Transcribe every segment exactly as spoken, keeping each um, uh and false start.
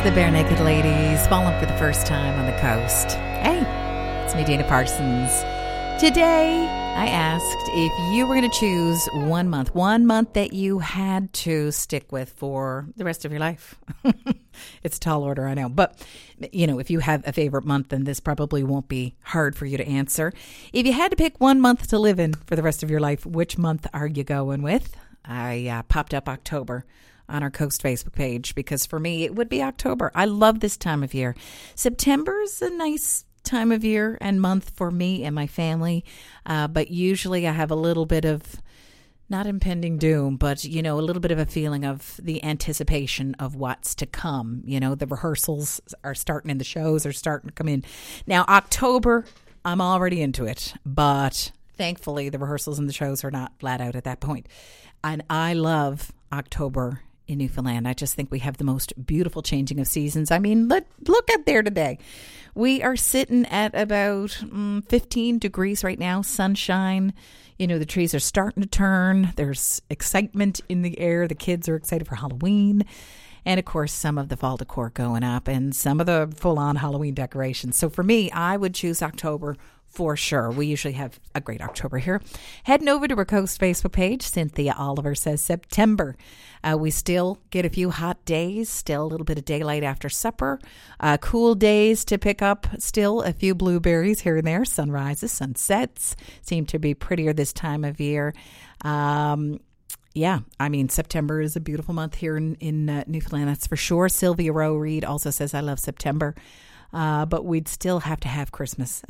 The Bare Naked Ladies, falling for the first time on the coast. Hey, it's me, Dana Parsons. Today, I asked if you were going to choose one month, one month that you had to stick with for the rest of your life. It's a tall order, I know. But, you know, if you have a favorite month, then this probably won't be hard for you to answer. If you had to pick one month to live in for the rest of your life, which month are you going with? I uh, popped up October on our Coast Facebook page because for me, it would be October. I love this time of year. September's a nice time of year and month for me and my family, uh, but usually I have a little bit of, not impending doom, but, you know, a little bit of a feeling of the anticipation of what's to come. You know, the rehearsals are starting and the shows are starting to come in. Now, October, I'm already into it, but thankfully the rehearsals and the shows are not flat out at that point. And I love October in Newfoundland. I just think we have the most beautiful changing of seasons. I mean, let, look up there today. We are sitting at about mm, fifteen degrees right now, sunshine. You know, the trees are starting to turn. There's excitement in the air. The kids are excited for Halloween. And, of course, some of the fall decor going up and some of the full-on Halloween decorations. So, for me, I would choose October for sure. We usually have a great October here. Heading over to our Coast Facebook page, Cynthia Oliver says September. Uh, we still get a few hot days, still a little bit of daylight after supper. Uh, cool days to pick up, still a few blueberries here and there. Sunrises, sunsets seem to be prettier this time of year. Um, yeah, I mean, September is a beautiful month here in, in uh, Newfoundland, that's for sure. Sylvia Rowe Reed also says, I love September. Uh, but we'd still have to have Christmas.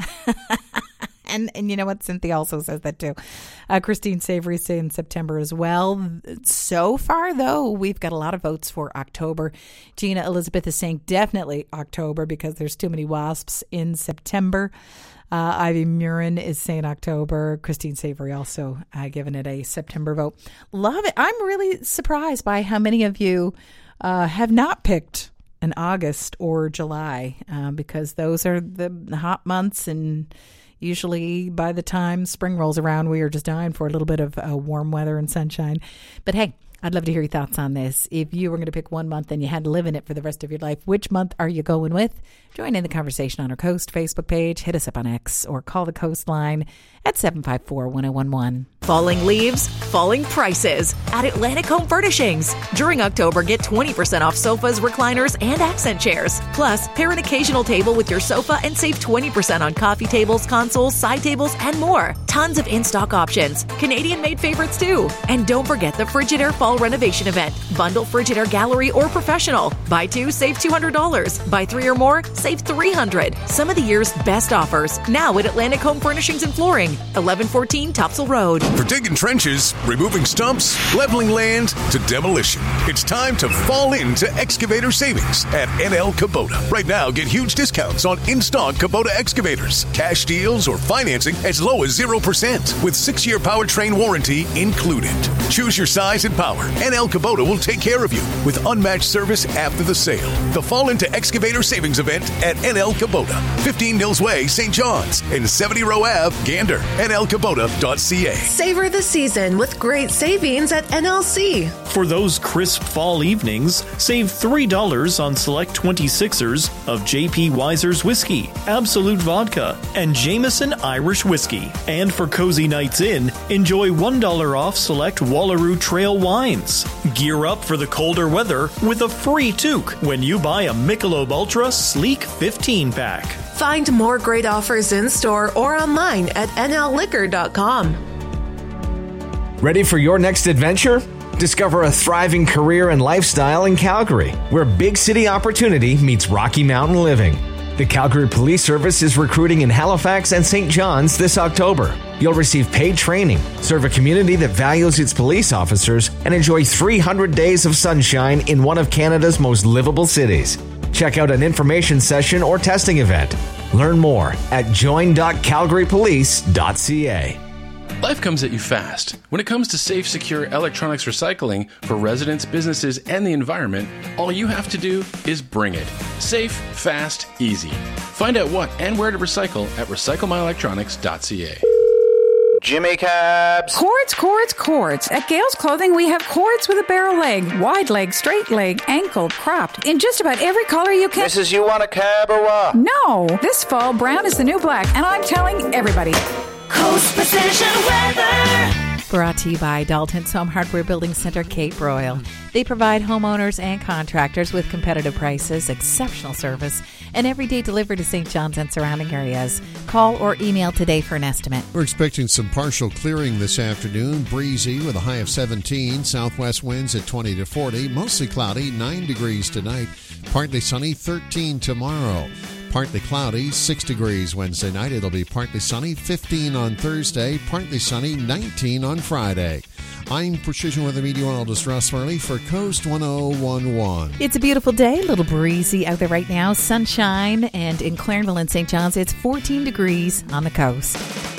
and and you know what? Cynthia also says that too. Uh, Christine Savory saying September as well. So far, though, we've got a lot of votes for October. Gina Elizabeth is saying definitely October because there's too many wasps in September. Uh, Ivy Murin is saying October. Christine Savory also uh, giving it a September vote. Love it. I'm really surprised by how many of you uh, have not picked in August or July, uh, because those are the hot months, and usually by the time spring rolls around, we are just dying for a little bit of uh, warm weather and sunshine. But hey, I'd love to hear your thoughts on this. If you were going to pick one month and you had to live in it for the rest of your life, which month are you going with? Join in the conversation on our Coast Facebook page, hit us up on X, or call the Coast line at seven five four, one oh one one. Falling leaves, falling prices at Atlantic Home Furnishings. During October, get twenty percent off sofas, recliners, and accent chairs. Plus, pair an occasional table with your sofa and save twenty percent on coffee tables, consoles, side tables, and more. Tons of in-stock options. Canadian-made favorites, too. And don't forget the Frigidaire Fall Renovation Event. Bundle Frigidaire Gallery or Professional. Buy two, save two hundred dollars. Buy three or more, save three hundred dollars. Some of the year's best offers. Now at Atlantic Home Furnishings and Flooring. eleven fourteen Topsail Road. For digging trenches, removing stumps, leveling land to demolition, it's time to fall into excavator savings at N L Kubota. Right now, get huge discounts on in-stock Kubota excavators, cash deals, or financing as low as zero percent with six-year powertrain warranty included. Choose your size and power. N L Kubota will take care of you with unmatched service after the sale. The Fall into Excavator Savings event at N L Kubota, fifteen Mills Way, Saint John's, and seventy Row Ave, Gander. N L Kubota dot C A. Savor the season with great savings at N L C. For those crisp fall evenings, save three dollars on select twenty-sixers of J P Weiser's Whiskey, Absolute Vodka, and Jameson Irish Whiskey. And for cozy nights in, enjoy one dollar off select Wallaroo Trail wines. Gear up for the colder weather with a free toque when you buy a Michelob Ultra Sleek fifteen pack. Find more great offers in store or online at N L liquor dot com. Ready for your next adventure? Discover a thriving career and lifestyle in Calgary, where big city opportunity meets Rocky Mountain living. The Calgary Police Service is recruiting in Halifax and Saint John's this October. You'll receive paid training, serve a community that values its police officers, and enjoy three hundred days of sunshine in one of Canada's most livable cities. Check out an information session or testing event. Learn more at join dot calgary police dot c a. Life comes at you fast. When it comes to safe, secure electronics recycling for residents, businesses, and the environment, all you have to do is bring it. Safe, fast, easy. Find out what and where to recycle at recycle my electronics dot c a. Jimmy Cabs. Cords, cords, cords. At Gales Clothing, we have cords with a barrel leg, wide leg, straight leg, ankle, cropped, in just about every color you can. Missus, you want a cab or what? No. This fall, brown is the new black, and I'm telling everybody. Coast Precision Weather. Brought to you by Dalton's Home Hardware Building Center, Cape Royal. They provide homeowners and contractors with competitive prices, exceptional service, and everyday delivery to Saint John's and surrounding areas. Call or email today for an estimate. We're expecting some partial clearing this afternoon. Breezy with a high of seventeen. Southwest winds at twenty to forty. Mostly cloudy, nine degrees tonight. Partly sunny, thirteen tomorrow. Partly cloudy, six degrees Wednesday night. It'll be partly sunny, fifteen on Thursday. Partly sunny, nineteen on Friday. I'm Precision Weather Meteorologist Russ Farley for Coast one oh one one. It's a beautiful day, a little breezy out there right now. Sunshine, and in Clarenville and Saint John's, it's fourteen degrees on the coast.